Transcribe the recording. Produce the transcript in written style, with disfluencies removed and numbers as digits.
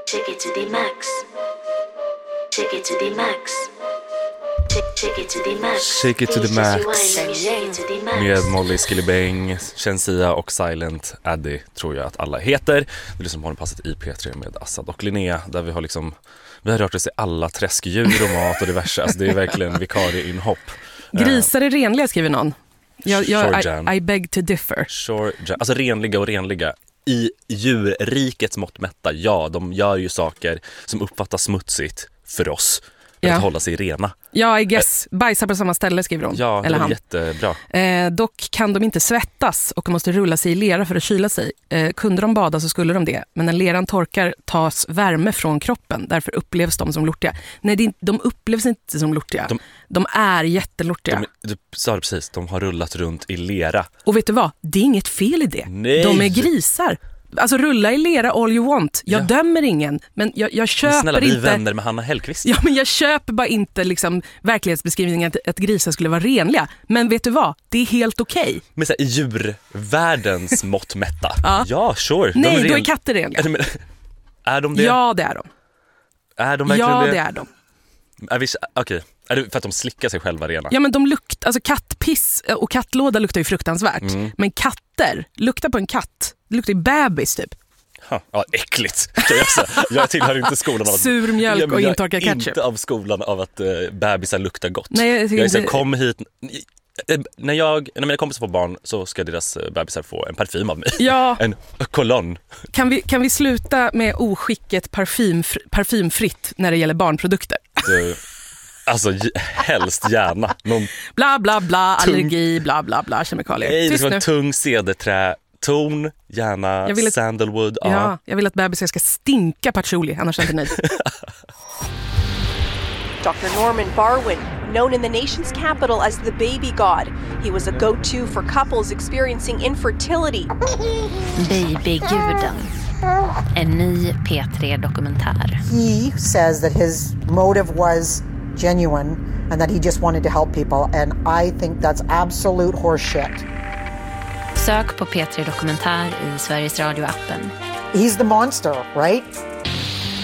Take it to the max. Take it to the max. Take it to the max. Shake it to the max. Med Molly Skillibeng, Shensia och Silent Addy tror jag att alla heter. Det är liksom morgonpasset i P3 med Assad och Linnea, där vi har rört oss i alla träskdjur och mat och diverse. Alltså det är verkligen vikarieinhopp. Grisar är renliga, skriver någon. I beg to differ. Alltså renliga och renliga. I djurrikets mått mätta, ja, de gör ju saker som uppfattas smutsigt för oss. Att hålla sig rena. Ja, I guess. Bajsar på samma ställe, skriver hon. Ja, eller det är han. Jättebra. Dock kan de inte svettas och måste rulla sig i lera för att kyla sig. Kunde de bada så skulle de det. Men när leran torkar tas värme från kroppen. Därför upplevs de som lortiga. Nej, de upplevs inte som lortiga. De är jättelortiga. Du sa det precis, de har rullat runt i lera. Och vet du vad? Det är inget fel i det. Nej. De är grisar. Alltså rulla i lera all you want. Jag dömer ingen, men jag köper inte... Snälla, vi är vänner med Hanna Hellqvist. Ja, men jag köper bara inte liksom verklighetsbeskrivningen att grisar skulle vara renliga. Men vet du vad? Det är helt okej. Men så här, i djurvärldens mått mätta. Ja, sure. Nej, då är katter renliga. Är de det? Ja, det är de. Är de verkligen det? Ja, det är de. Okej. Är det för att de slickar sig själva rena? Ja, men de luktar, alltså kattpiss och kattlåda luktar ju fruktansvärt. Men katter, lukta på en katt. Det luktar ju bebis typ. Ja, äckligt. Jag tillhör inte skolan av sur mjölk och intorkad ketchup. Inte av skolan av att bebisar luktar gott. Nej, jag säger kom hit. När mina kompisar får barn så ska deras bebisar få en parfym av mig. Ja. En kolonn. Kan vi sluta med oskicket parfymfritt när det gäller barnprodukter? Alltså helst gärna någon bla bla bla, allergi, bla bla bla, kemikalier. Nej, det ska vara en tung cederträton, gärna sandalwood. Ja, jag vill att bebisar ska stinka patchouli, annars är jag inte nöjd. Dr. Norman Barwin, known in the nation's capital as the baby god. He was a go-to for couples experiencing infertility. Babyguden. En ny P3-dokumentär. He says that his motive was genuine and that he just wanted to help people, and I think that's absolute horseshit. Sök på P3 Dokumentär i Sveriges Radio-appen. He's the monster, right?